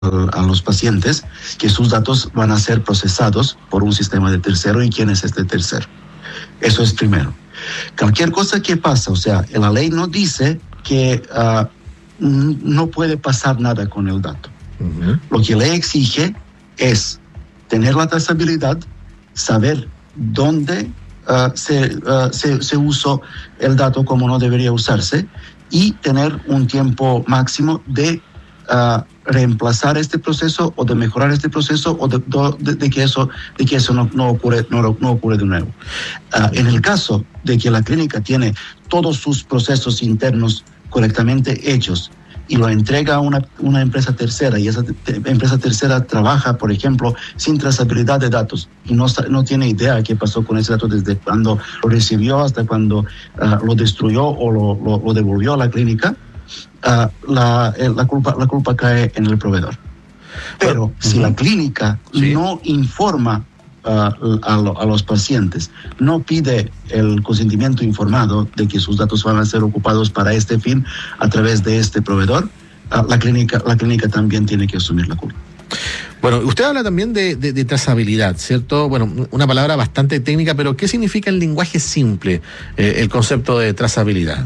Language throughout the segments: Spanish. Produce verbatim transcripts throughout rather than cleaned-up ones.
a los pacientes que sus datos van a ser procesados por un sistema de tercero y quién es este tercero. Eso es primero. Cualquier cosa que pasa, o sea, la ley no dice que uh, no puede pasar nada con el dato. Uh-huh. Lo que la ley exige es tener la trazabilidad, saber dónde uh, se, uh, se, se usó el dato como no debería usarse y tener un tiempo máximo de uh, reemplazar este proceso o de mejorar este proceso o de, de, de que eso, de que eso no, no, ocurre, no, no ocurre de nuevo. Uh, en el caso de que la clínica tiene todos sus procesos internos correctamente hechos y lo entrega a una, una empresa tercera y esa te, empresa tercera trabaja, por ejemplo, sin trazabilidad de datos y no, no tiene idea de qué pasó con ese dato desde cuando lo recibió hasta cuando uh, lo destruyó o lo, lo, lo devolvió a la clínica, uh, la, la, culpa, la culpa cae en el proveedor. Pero uh-huh. si la clínica sí. no informa Uh, a, lo, a los pacientes, no pide el consentimiento informado de que sus datos van a ser ocupados para este fin a través de este proveedor, uh, la clínica, la clínica también tiene que asumir la culpa. Bueno, usted habla también de, de, de trazabilidad, ¿cierto? Bueno, una palabra bastante técnica, pero ¿qué significa en lenguaje simple eh, el concepto de trazabilidad?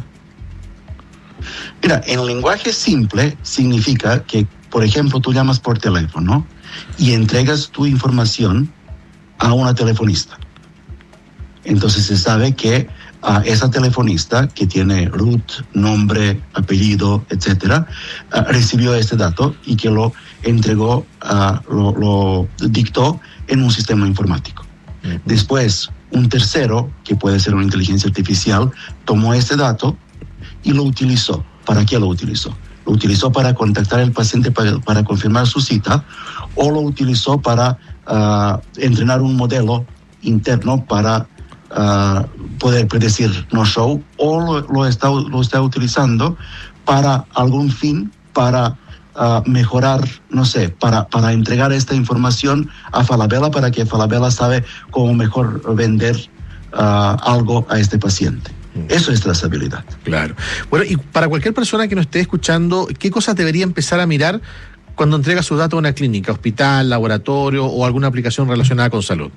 Mira, en lenguaje simple significa que, por ejemplo, tú llamas por teléfono y entregas tu información a una telefonista. Entonces se sabe que uh, esa telefonista, que tiene root, nombre, apellido, etcétera, uh, recibió este dato y que lo entregó, uh, lo, lo dictó en un sistema informático. Uh-huh. Después, un tercero, que puede ser una inteligencia artificial, tomó este dato y lo utilizó. ¿Para qué lo utilizó? Lo utilizó para contactar al paciente para, para confirmar su cita, o lo utilizó para Uh, entrenar un modelo interno para uh, poder predecir no-show, o lo, lo, está, lo está utilizando para algún fin, para uh, mejorar, no sé, para, para entregar esta información a Falabella para que Falabella sabe cómo mejor vender uh, algo a este paciente. Eso es trazabilidad. Claro. Bueno, y para cualquier persona que nos esté escuchando, ¿qué cosas debería empezar a mirar cuando entrega sus datos a una clínica, hospital, laboratorio o alguna aplicación relacionada con salud?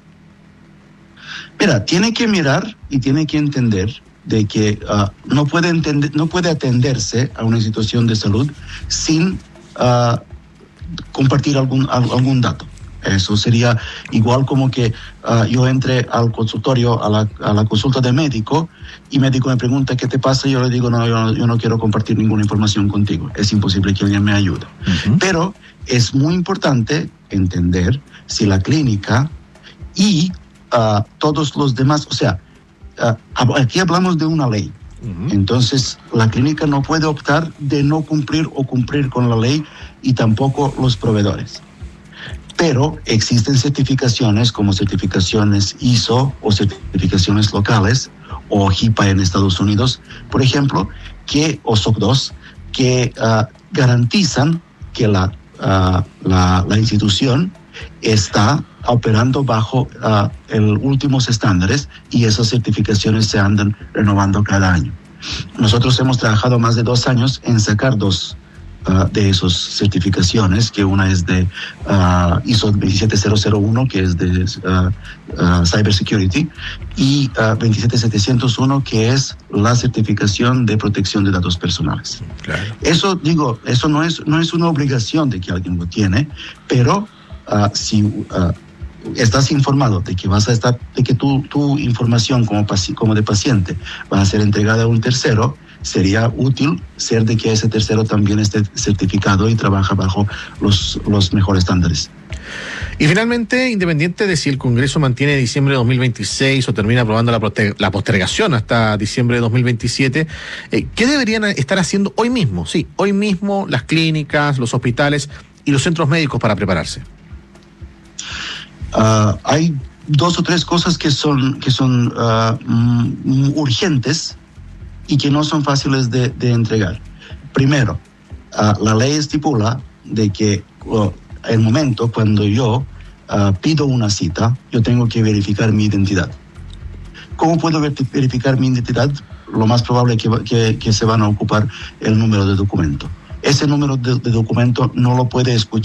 Mira, tiene que mirar y tiene que entender de que uh, no puede entender, no puede atenderse a una situación de salud sin uh, compartir algún, algún dato. Eso sería igual como que uh, yo entre al consultorio, a la, a la consulta de médico, y médico me pregunta qué te pasa, y yo le digo, no, yo no, yo no quiero compartir ninguna información contigo. Es imposible que alguien me ayude. Uh-huh. Pero es muy importante entender si la clínica y uh, todos los demás, o sea, uh, aquí hablamos de una ley. Uh-huh. Entonces, la clínica no puede optar de no cumplir o cumplir con la ley, y tampoco los proveedores. Pero existen certificaciones como certificaciones I S O o certificaciones locales o HIPAA en Estados Unidos, por ejemplo, que, o S O C dos, que uh, garantizan que la, uh, la, la institución está operando bajo uh, los últimos estándares, y esas certificaciones se andan renovando cada año. Nosotros hemos trabajado más de dos años en sacar dos Uh, de esas certificaciones, que una es de uh, I S O veintisiete mil uno, que es de uh, uh, Cybersecurity, y uh, veintisiete mil setecientos uno, que es la certificación de protección de datos personales. Claro. Eso, digo, eso no es, no es una obligación de que alguien lo tiene, pero uh, si uh, estás informado de que vas a estar, de que tu, tu información como, paci- como de paciente va a ser entregada a un tercero, sería útil ser de que ese tercero también esté certificado y trabaja bajo los, los mejores estándares. Y finalmente, independiente de si el Congreso mantiene diciembre de dos mil veintiséis o termina aprobando la, poster- la postergación hasta diciembre de dos mil veintisiete, eh, ¿qué deberían estar haciendo hoy mismo? Sí, hoy mismo las clínicas, los hospitales y los centros médicos para prepararse. Uh, hay dos o tres cosas que son, que son uh, mm, urgentes y que no son fáciles de, de entregar. Primero, uh, la ley estipula de que uh, el momento cuando yo uh, pido una cita, yo tengo que verificar mi identidad. ¿Cómo puedo ver, verificar mi identidad? Lo más probable es que, que, que se van a ocupar el número de documento. ese número de, de documentos no lo puede escuchar